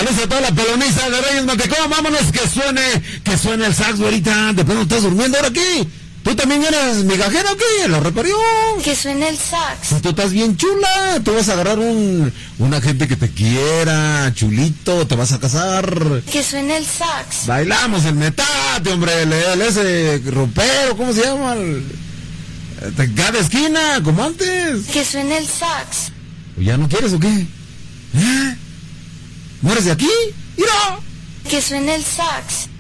Saludos a toda la peloniza de Reyes Mantecón. Vámonos, que suene el sax, güerita. De pronto estás durmiendo ahora aquí. ¿Tú también eres migajera o qué? ¿La reparió? Que suene el sax. Tú estás bien chula. Tú vas a agarrar una gente que te quiera, chulito. Te vas a casar. Que suene el sax. Bailamos el metate, hombre. Ese ropero, ¿cómo se llama? Cada esquina, como antes. Que suene el sax. ¿Ya no quieres o qué? ¿No eres de aquí? ¡Mira! Que suene el sax.